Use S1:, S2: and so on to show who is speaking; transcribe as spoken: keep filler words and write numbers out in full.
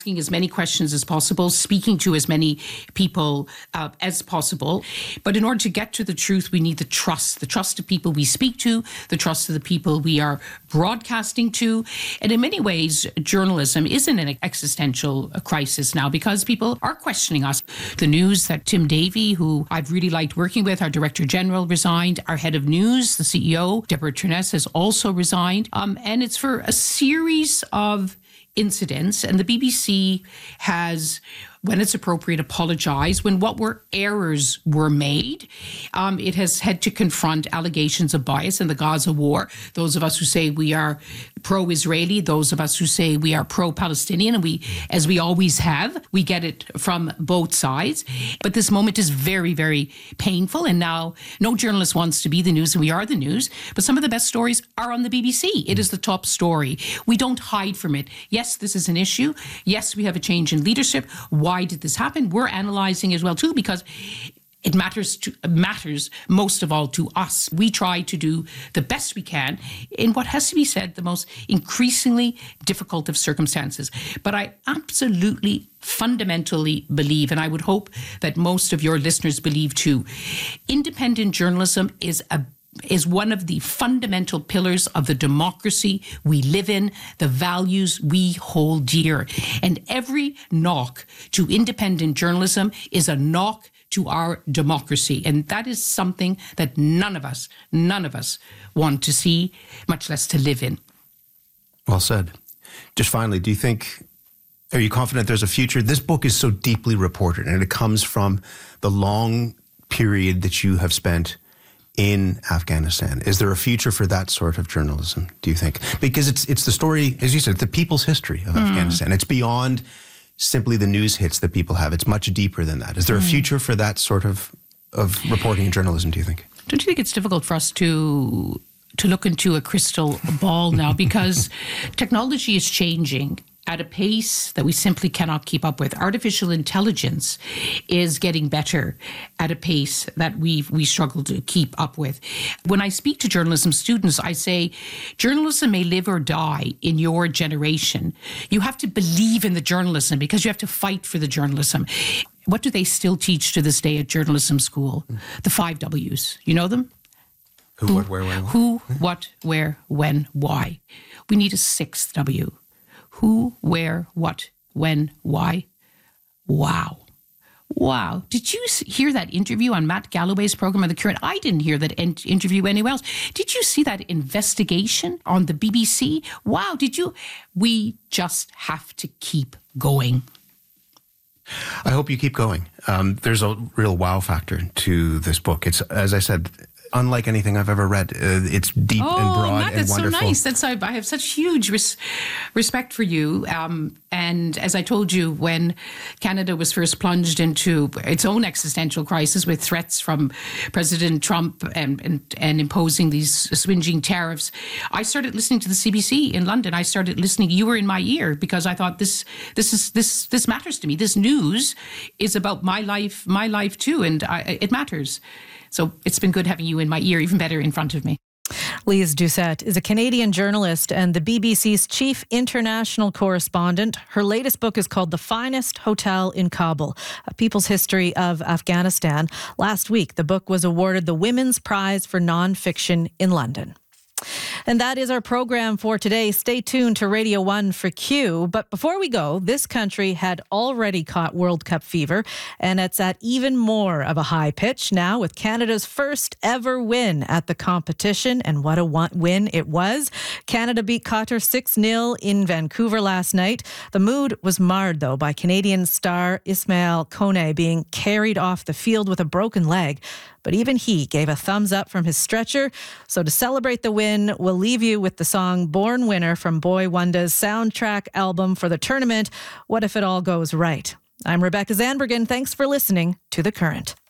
S1: asking as many questions as possible, speaking to as many people uh, as possible. But in order to get to the truth, we need the trust, the trust of people we speak to, the trust of the people we are broadcasting to. And in many ways, journalism is in an existential crisis now because people are questioning us. The news that Tim Davie, who I've really liked working with, our Director General, resigned. Our head of news, the C E O, Deborah Turness, has also resigned. Um, and it's for a series of incidents, and the B B C has, when it's appropriate, apologized when what were errors were made. Um, it has had to confront allegations of bias in the Gaza war. Those of us who say we are pro-Israeli, those of us who say we are pro-Palestinian, and we, as we always have, we get it from both sides. But this moment is very, very painful, and now no journalist wants to be the news, and we are the news. But some of the best stories are on the B B C. It is the top story. We don't hide from it. Yes, this is an issue. Yes, we have a change in leadership. Why did this happen? We're analyzing as well too, because it matters to matters most of all to us. We try to do the best we can in what has to be said the most increasingly difficult of circumstances. But I absolutely fundamentally believe, and I would hope that most of your listeners believe too, independent journalism is a is one of the fundamental pillars of the democracy we live in, the values we hold dear. And every knock to independent journalism is a knock to our democracy. And that is something that none of us, none of us want to see, much less to live in.
S2: Well said. Just finally, do you think, are you confident there's a future? This book is so deeply reported, and it comes from the long period that you have spent in Afghanistan. Is there a future for that sort of journalism, do you think? Because it's it's the story, as you said, the people's history of mm. Afghanistan. It's beyond simply the news hits that people have. It's much deeper than that. Is there mm. a future for that sort of, of reporting and journalism, do you think?
S1: Don't you think it's difficult for us to to look into a crystal ball now? Because technology is changing at a pace that we simply cannot keep up with. Artificial intelligence is getting better at a pace that we we struggle to keep up with. When I speak to journalism students, I say, journalism may live or die in your generation. You have to believe in the journalism because you have to fight for the journalism. What do they still teach to this day at journalism school? The five W's. You know them?
S2: Who, who what, where, when?
S1: Who, what, where, when, why. We need a sixth W. Who, where, what, when, why. Wow. Wow. Did you hear that interview on Matt Galloway's program on The Current? I didn't hear that in- interview anywhere else. Did you see that investigation on the B B C? Wow. Did you? We just have to keep going.
S2: I hope you keep going. Um, there's a real wow factor to this book. It's, as I said, unlike anything I've ever read. Uh, it's deep
S1: oh,
S2: and broad
S1: Matt,
S2: and
S1: that's
S2: wonderful.
S1: So nice. That's I, I have such huge res- respect for you. Um, and as I told you, when Canada was first plunged into its own existential crisis with threats from President Trump and, and, and imposing these swinging tariffs, I started listening to the C B C in London. I started listening. You were in my ear because I thought this this is this this matters to me. This news is about my life, my life too, and I, it matters. So it's been good having you in my ear, even better in front of me.
S3: Lise Doucette is a Canadian journalist and the B B C's chief international correspondent. Her latest book is called The Finest Hotel in Kabul, A People's History of Afghanistan. Last week, the book was awarded the Women's Prize for Nonfiction in London. And that is our program for today. Stay tuned to Radio one for Q. But before we go, this country had already caught World Cup fever, and it's at even more of a high pitch now with Canada's first ever win at the competition. And what a win it was. Canada beat Qatar six nil in Vancouver last night. The mood was marred, though, by Canadian star Ismail Kone being carried off the field with a broken leg. But even he gave a thumbs up from his stretcher. So to celebrate the win, we'll leave you with the song Born Winner from Boy Wonda's soundtrack album for the tournament, What If It All Goes Right? I'm Rebecca Zandbergen. Thanks for listening to The Current.